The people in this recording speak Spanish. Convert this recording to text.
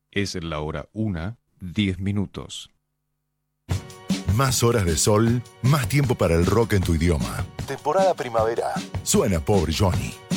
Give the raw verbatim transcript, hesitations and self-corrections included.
Es la hora una, diez minutos. Más horas de sol, más tiempo para el rock en tu idioma. Temporada primavera. Suena Pobre Johnny.